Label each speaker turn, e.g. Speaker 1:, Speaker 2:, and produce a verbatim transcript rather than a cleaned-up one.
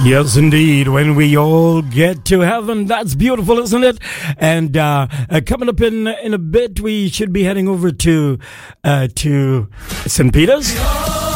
Speaker 1: Yes, indeed. When we all get to heaven, that's beautiful, isn't it? And uh, uh, coming up in in a bit, we should be heading over to uh, to Saint Peter's.